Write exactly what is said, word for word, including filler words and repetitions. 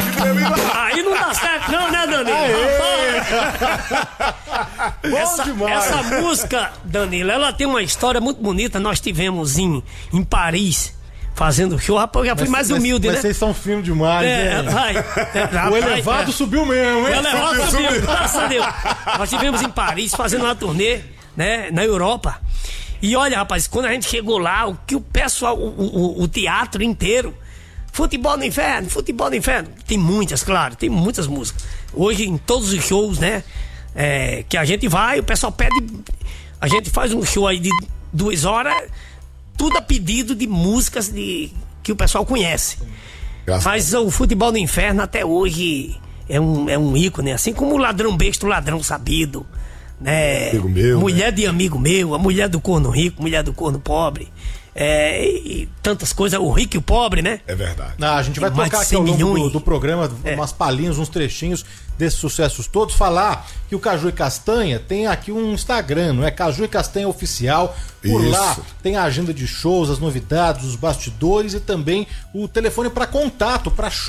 Aí não dá certo não, né, Danilo? Bom Essa, demais. essa música, Danilo, ela tem uma história muito bonita. Nós tivemos em, em Paris, fazendo show. Rapaz, eu já fui Mas- mais mas- humilde, mas né? vocês são finos demais, É, né? vai. É, O rapaz, elevado é. subiu mesmo, hein? O elevado Subiu, subiu, subiu. graças a Deus. Nós estivemos em Paris fazendo uma turnê, né, na Europa. E olha, rapaz, quando a gente chegou lá, o que o pessoal, o, o, o teatro inteiro, futebol no inferno, futebol no inferno. Tem muitas, claro, tem muitas músicas. Hoje, em todos os shows, né, é, que a gente vai, o pessoal pede. A gente faz um show aí de duas horas, tudo a pedido de músicas de, que o pessoal conhece. Graças Mas o futebol no inferno até hoje é um, é um ícone, assim como o ladrão besta, o ladrão sabido, né? Amigo meu, mulher de amigo meu, a mulher do corno rico, mulher do corno pobre, é, e, e tantas coisas, o rico e o pobre, né? É verdade. Ah, a gente vai Tem mais tocar de aqui ao cem longo do, milhões. do programa É. umas palhinhas, uns trechinhos desses sucessos todos. Falar que o Caju e Castanha tem aqui um Instagram, não é? Caju e Castanha Oficial. Por Isso. lá tem a agenda de shows, as novidades, os bastidores e também o telefone para contato, para show.